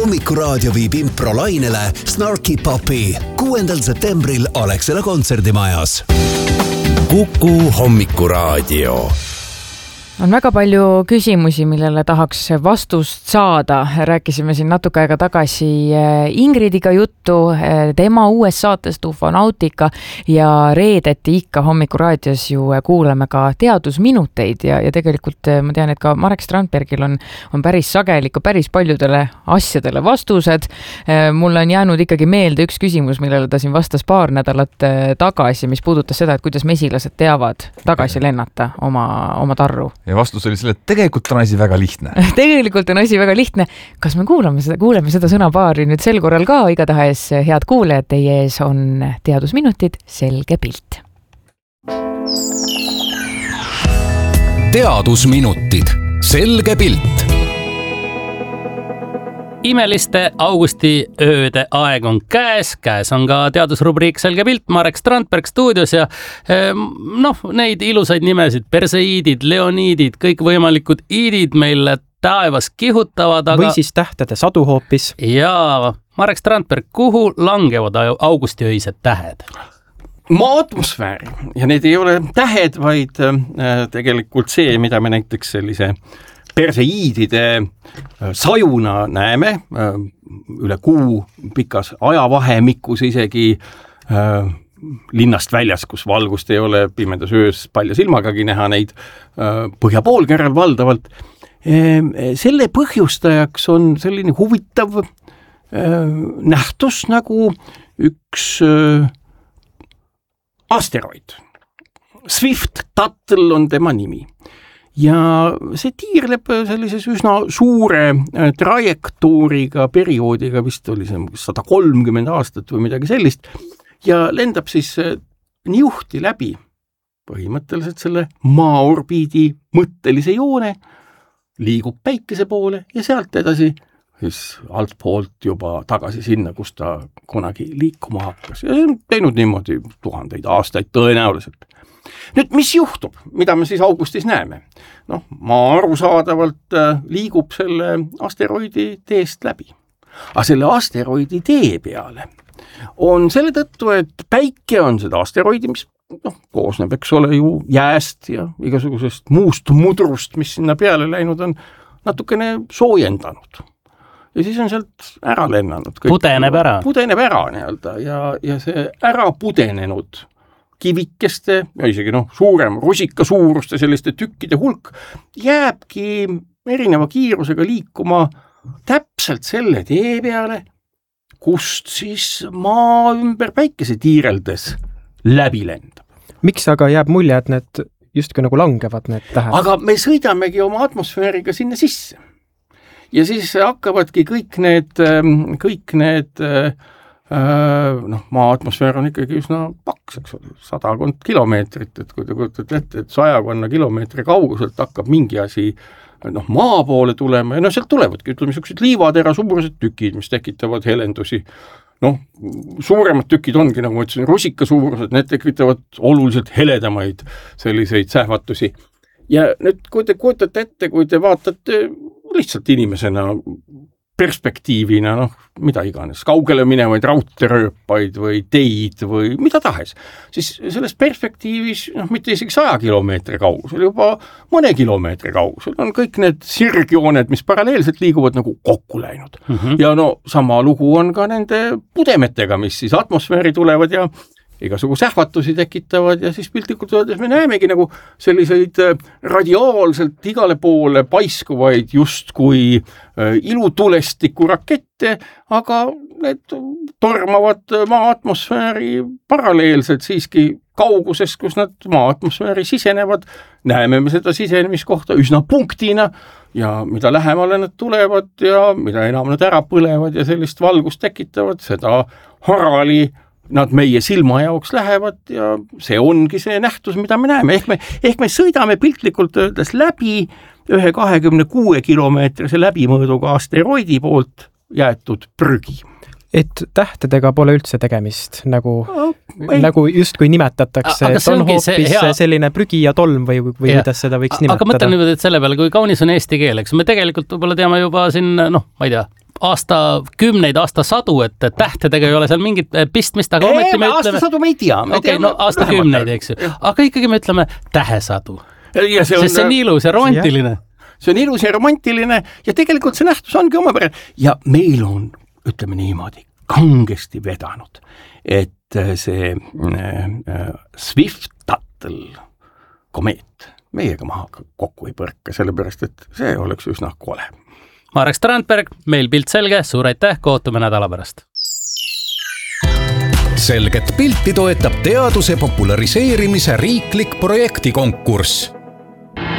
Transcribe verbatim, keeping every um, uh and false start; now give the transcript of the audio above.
Hommikuraadio viib improlainele Snarky Puppy kuuendal septembril Alexela kontserdimajas. Kuku Hommikuraadio. On väga palju küsimusi, millele tahaks vastust saada. Rääkisime siin natuke aega tagasi Ingridiga juttu, tema uues saates Ufonautika ja reedeti ikka Hommikuraadios ju kuuleme ka teadusminuteid ja, ja tegelikult ma tean, et ka Marek Strandbergil on, on päris sageliku päris paljudele asjadele vastused. Mulle on jäänud ikkagi meelde üks küsimus, millele ta siin vastas paar nädalat tagasi, mis puudutas seda, et kuidas mesilased teavad tagasi lennata oma, oma tarru. Ja vastus oli selle, et tegelikult on asi väga lihtne. tegelikult on asi väga lihtne. Kas me kuulame seda, kuuleme seda sõnapaari nüüd sel korral ka? Igatahes, head kuulejad, teie ees on teadusminutid, selge pilt. Teadusminutid, selge pilt. Imeliste augusti ööde aeg on käes, käes on ka teadusrubriik Selge pilt, Marek Strandberg stuudios ja noh, neid ilusaid nimesid, perseiidid, leoniidid, kõik võimalikud iidid meil taevas kihutavad. Aga... Või siis tähtede sadu hoopis. Ja Marek Strandberg, kuhu langevad augusti öised tähed? Maa atmosfääri ja need ei ole tähed, vaid tegelikult see, mida me näiteks sellise perseiidide sajuna näeme üle kuu pikas ajavahemikus isegi linnast väljas, kus valgust ei ole pimedas öös palja silmagagi näha neid põhjapoolkeral valdavalt. Selle põhjustajaks on selline huvitav nähtus nagu üks asteroid. Swift-Tuttle on tema nimi. Ja see tiirleb sellises üsna suure trajektooriga, perioodiga, vist oli see sada kolmkümmend aastat või midagi sellist, ja lendab siis niuhti läbi põhimõtteliselt selle maa-orbiidi mõttelise joone, liigub päikese poole ja sealt edasi siis alt poolt juba tagasi sinna, kus ta kunagi liikuma hakkas. Ja see on teinud niimoodi tuhandeid aastaid tõenäoliselt. Nüüd, mis juhtub? Mida me siis augustis näeme? Noh, maa arusaadavalt liigub selle asteroidi teest läbi. Aga selle asteroidi tee peale on selle tõttu, et päike on seda asteroidi, mis noh, koosneb, eks ole ju jääst ja igasugusest muust mudrust, mis sinna peale läinud on, natukene soojendanud. Ja siis on sealt ära lennanud. Pudeneb ära. Pudeneb ära nii-öelda ja, ja see ära pudenenud kivikeste ja isegi noh, suurem rusika suuruste selliste tükkide hulk jääbki erineva kiirusega liikuma täpselt selle tee peale, kust siis maa ümber päikese tiireldes läbi lendab. Miks aga jääb mulje, et need justkui nagu langevad need tähed? Aga me sõidamegi oma atmosfääriga sinna sisse. Ja siis hakkavadki kõik need, kõik need noh, maa atmosfäär on ikkagi üsna paks, eks ole, sadakond kilomeetrit, et kui te kujutate ette, et sajakonna kilomeetri kauguselt hakkab mingi asi noh, maa poole tulema ja noh, sealt tulevadki, ütleme, niisugused liivatera suurused tükid, mis tekitavad helendusi. Noh, suuremad tükid ongi, nagu ma ütlesin, rusika suurused, need tekitavad oluliselt heledamaid selliseid sähvatusi. Ja nüüd, kui te kujutate ette, kui te vaatate lihtsalt inimesena perspektiivina, noh, mida iganes, kaugele minevaid raudteerööpaid või teid või mida tahes, siis selles perspektiivis, noh, mitte isegi saja kilomeetri kaugusel, juba mõne kilomeetri kaugusel on kõik need sirgjooned, mis paralleelselt liiguvad nagu kokku läinud. Mm-hmm. Ja no sama lugu on ka nende pudemetega, mis siis atmosfääri tulevad ja igasugu sähvatusi tekitavad ja siis piltlikult öeldes me näemegi nagu selliseid radiaalselt igale poole paiskuvaid justkui ilutulestiku rakette, aga need tormavad maa atmosfääri paralleelselt siiski kauguses, kus nad maa atmosfääri sisenevad. Näeme me seda sisenemiskohta üsna punktina ja mida lähemale nad tulevad ja mida enam nad ära põlevad ja sellist valgust tekitavad, seda harali nad meie silma jaoks lähevad ja see ongi see nähtus, mida me näeme. Ehk me, ehk me sõidame piltlikult öeldes läbi ühe kahekümne kuue kilomeetrise läbimõõduga asteroidi poolt jäetud prügi. Et tähtedega pole üldse tegemist, nagu, no, nagu justkui nimetatakse, et on hoopis hea... selline prügi ja tolm või, või ja. Kuidas seda võiks nimetada. Aga mõtlen nüüd, et selle peale, kui kaunis on eesti keel, eks me tegelikult võib-olla teame juba siin, noh, ma ei tea, aastakümneid, aastasadu, et tähtedega ei ole seal mingit pistmist, aga ometi me ütleme... Aastasadu me ei tea. Okei, okay, no aastakümneid, eks ju. Aga ikkagi me ütleme tähesadu. Ja see on, Sest see on nii ilus ja romantiline. See on ilus ja romantiline ja tegelikult see nähtus ongi omapärane. Ja meil on, ütleme niimoodi, kangesti vedanud, et see äh, Swift-Tuttle komeet meiega maha kokku ei põrka, sellepärast, et see oleks üsna kole. Marek Strandberg, meil pilt selge, suur aitäh, kohtume nädala pärast. Selget pilti toetab teaduse populariseerimise riiklik projektikonkurss.